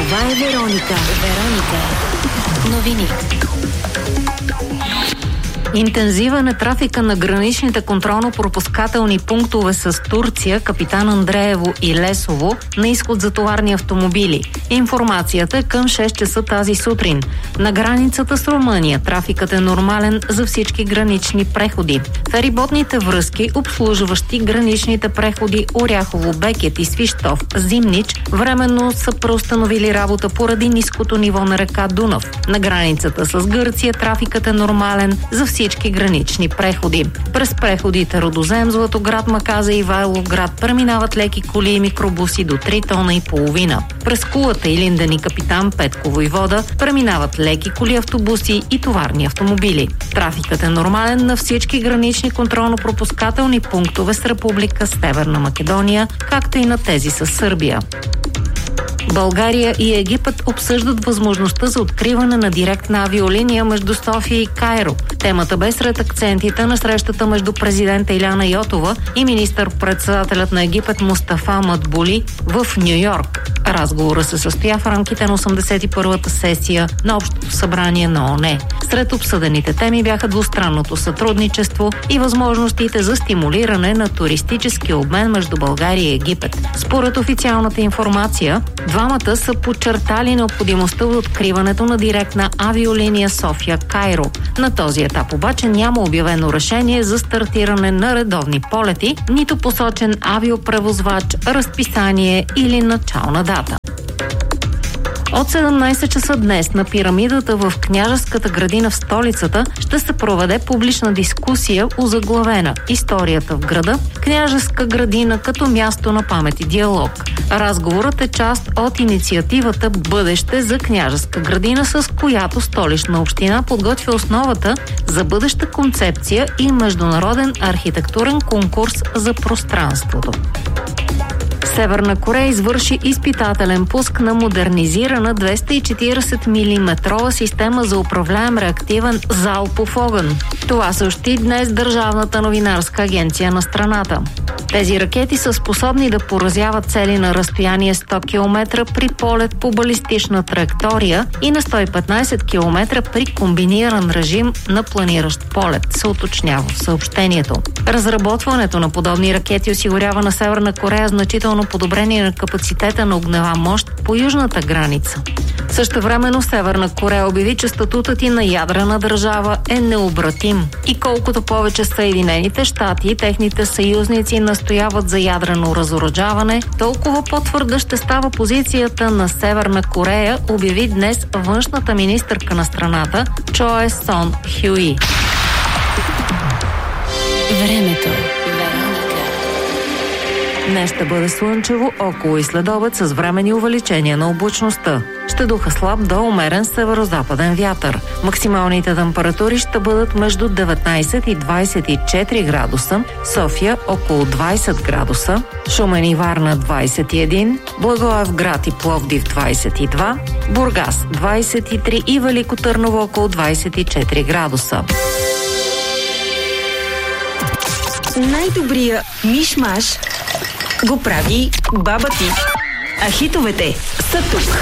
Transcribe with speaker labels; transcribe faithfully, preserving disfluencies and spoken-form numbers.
Speaker 1: Това е Вероника. Вероника. Новини. Интензивен е трафика на граничните контролно-пропускателни пунктове с Турция, Капитан Андреево и Лесово на изход за товарни автомобили. Информацията е към шест часа тази сутрин. На границата с Румъния трафикът е нормален за всички гранични преходи. Фериботните връзки, обслужващи граничните преходи Оряхово, Бекет и Свищов, Зимнич, временно са преустановили работа поради ниското ниво на река Дунав. На границата с Гърция трафикът е нормален за всички гранични преходи. През преходите Родозем, Златоград, Маказа и Ивайловград преминават леки коли и микробуси до три тона и половина. През Кулата, Илинден и Капитан Петко Войвода преминават леки коли, автобуси и товарни автомобили. Трафикът е нормален на всички гранични контролно-пропускателни пунктове с Република Северна Македония, както и на тези с Сърбия. България и Египет обсъждат възможността за откриване на директна авиолиния между София и Кайро. Темата бе сред акцентите на срещата между президента Иляна Йотова и министър-председателят на Египет Мустафа Мадбули в Ню-Йорк. Разговорът се състоя в рамките на осемдесет и първата сесия на Общото събрание на ООН. Сред обсъдените теми бяха двустранното сътрудничество и възможностите за стимулиране на туристически обмен между България и Египет. Според официалната информация, двамата са подчертали необходимостта от откриването на директна авиолиния София-Кайро. На този етап обаче няма обявено решение за стартиране на редовни полети, нито посочен авиопревозвач, разписание или начална дата. От седемнайсет часа днес на пирамидата в Княжеската градина в столицата ще се проведе публична дискусия, озаглавена "Историята в града, Княжеска градина като място на памет и диалог". Разговорът е част от инициативата "Бъдеще за Княжеска градина", с която Столична община подготвя основата за бъдеща концепция и международен архитектурен конкурс за пространството. Северна Корея извърши изпитателен пуск на модернизирана двеста и четирийсет милиметрова система за управляем реактивен залпов огън. Това съобщи днес Държавната новинарска агенция на страната. Тези ракети са способни да поразяват цели на разстояние сто километра при полет по балистична траектория и на сто и петнайсет километра при комбиниран режим на планиращ полет, се уточнява в съобщението. Разработването на подобни ракети осигурява на Северна Корея значително подобрение на капацитета на огнева мощ по южната граница. Същевременно Северна Корея обяви, че статутът и на ядрена държава е необратим. И колкото повече Съединените щати и техните съюзници настояват за ядрено разоръжаване, толкова по-твърда ще става позицията на Северна Корея, обяви днес външната министърка на страната Чое Сон Хюи.
Speaker 2: Времето.
Speaker 1: Днес ще бъде слънчево, около и следобед с временни увеличения на облачността. Ще духа слаб до умерен северо-западен вятър. Максималните температури ще бъдат между деветнайсет и двайсет и четири градуса, София около двайсет градуса, Шумен и Варна двайсет и един, Благоевград и Пловдив двайсет и два, Бургас двайсет и три и Велико Търново около двайсет и четири градуса.
Speaker 2: Най-добрия миш-маш го прави баба ти. А хитовете са тук.